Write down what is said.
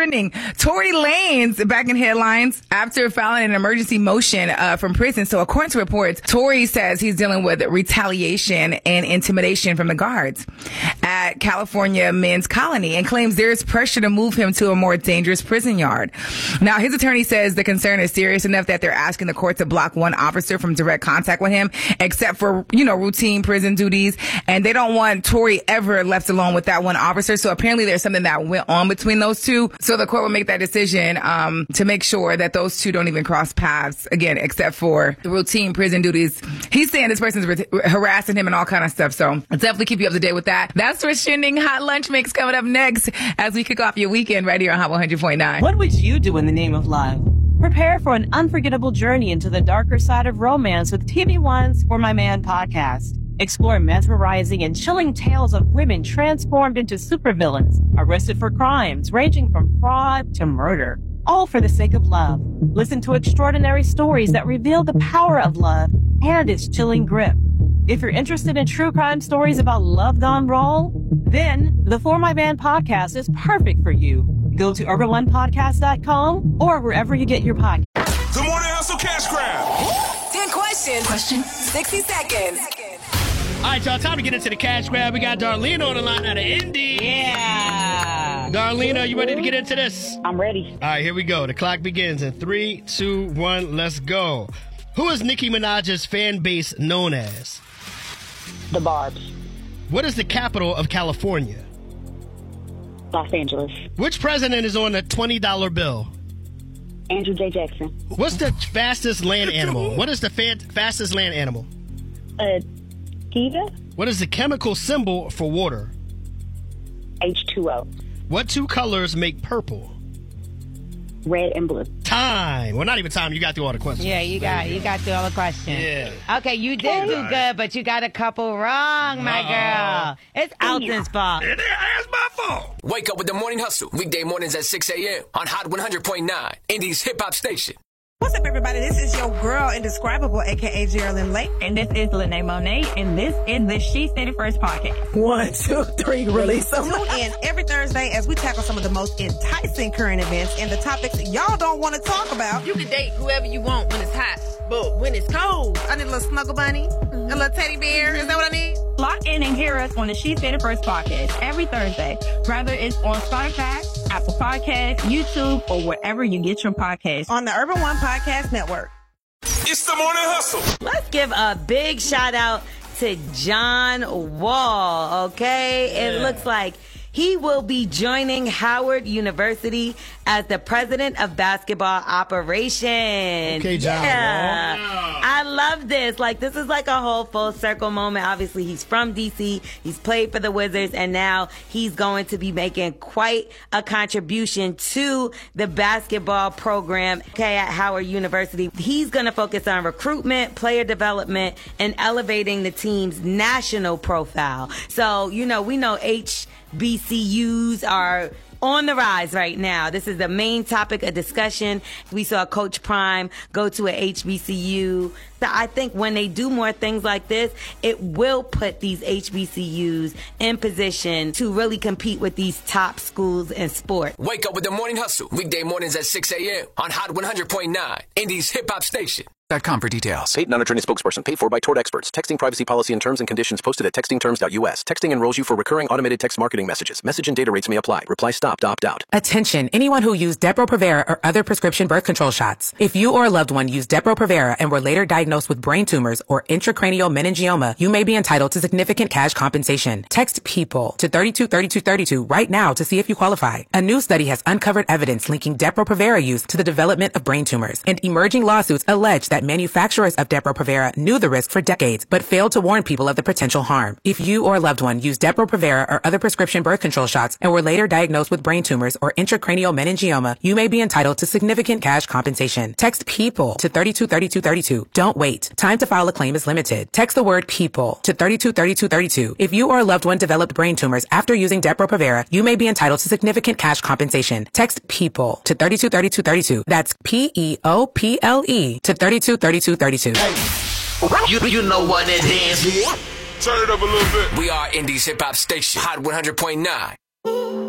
trending. Tory Lanez back in headlines after filing an emergency motion from prison. So according to reports, Tory says he's dealing with retaliation and intimidation from the guards at California Men's Colony and claims there's pressure to move him to a more dangerous prison yard. Now, his attorney says the concern is serious enough that they're asking the court to block one officer from direct contact with him, except for, routine prison duties. And they don't want Tory ever left alone with that one officer. So apparently there's something that went on between those two. So the court will make that decision to make sure that those two don't even cross paths again, except for the routine prison duties. He's saying this person's harassing him and all kind of stuff. So I'll definitely keep you up to date with that. That's what's trending. Hot Lunch Mix coming up next as we kick off your weekend right here on Hot 100.9. What would you do in the name of love? Prepare for an unforgettable journey into the darker side of romance with TV One's For My Man podcast. Explore mesmerizing and chilling tales of women transformed into supervillains, arrested for crimes ranging from fraud to murder, all for the sake of love. Listen to extraordinary stories that reveal the power of love and its chilling grip. If you're interested in true crime stories about love gone wrong, then the For My Man podcast is perfect for you. Go to urban1podcast.com or wherever you get your podcast. Good morning, Hustle Cash Grab. 10 questions. 60 seconds. All right, y'all, time to get into the cash grab. We got Darlene on the line out of Indy. Yeah. Darlene, are you ready to get into this? I'm ready. All right, here we go. The clock begins in 3, 2, 1, let's go. Who is Nicki Minaj's fan base known as? The Barbs. What is the capital of California? Los Angeles. Which president is on a $20 bill? Andrew J. Jackson. What's the fastest land animal? What is the fastest land animal? Kiva. What is the chemical symbol for water? H2O. What two colors make purple? Red and blue. Time. Well, not even time. You got through all the questions. Yeah, you got through all the questions. Yeah. Okay, you did do good, but you got a couple wrong, my girl. It's Alton's fault. That's my fault. Wake up with the Morning Hustle. Weekday mornings at 6 a.m. on Hot 100.9, Indy's hip-hop station. What's up, everybody? This is your girl, Indescribable, a.k.a. Geraldine Lake. And this is Lene Monet, and this is the She Said It First podcast. 1, 2, 3, release them. Tune in every Thursday as we tackle some of the most enticing current events and the topics y'all don't want to talk about. You can date whoever you want when it's hot, but when it's cold, I need a little snuggle bunny, a little teddy bear. Is that what I need? Lock in and hear us on the She Said It First podcast every Thursday, whether it's on Spotify, Apple Podcasts, YouTube, or wherever you get your podcasts. On the Urban One Podcast Network. It's the Morning Hustle. Let's give a big shout out to John Wall, okay? It looks like he will be joining Howard University as the president of basketball operations. Okay, John Yeah. Wall. I love this. Like, this is like a whole full circle moment. Obviously, he's from D.C. He's played for the Wizards, and now he's going to be making quite a contribution to the basketball program, okay, at Howard University. He's going to focus on recruitment, player development, and elevating the team's national profile. So, we know HBCUs are on the rise right now. This is the main topic of discussion. We saw Coach Prime go to a HBCU. So I think when they do more things like this, it will put these HBCUs in position to really compete with these top schools in sport. Wake up with the Morning Hustle. Weekday mornings at 6 a.m. on Hot 100.9, Indy's hip-hop station. .com for details. Paid non-attorney spokesperson paid for by Tort Experts. Texting privacy policy and terms and conditions posted at textingterms.us. Texting enrolls you for recurring automated text marketing messages. Message and data rates may apply. Reply stop to opt out. Attention, anyone who used Depo-Provera or other prescription birth control shots. If you or a loved one used Depo-Provera and were later diagnosed with brain tumors or intracranial meningioma, you may be entitled to significant cash compensation. Text PEOPLE to 323232 right now to see if you qualify. A new study has uncovered evidence linking Depo-Provera use to the development of brain tumors, and emerging lawsuits allege that manufacturers of Depo-Provera knew the risk for decades, but failed to warn people of the potential harm. If you or a loved one used Depo-Provera or other prescription birth control shots and were later diagnosed with brain tumors or intracranial meningioma, you may be entitled to significant cash compensation. Text PEOPLE to 323232. Don't wait. Time to file a claim is limited. Text the word PEOPLE to 323232. If you or a loved one developed brain tumors after using Depo-Provera, you may be entitled to significant cash compensation. Text PEOPLE to 323232. That's PEOPLE to 323232. You know what it is. Turn it up a little bit. We are Indy's hip-hop station, Hot 100.9.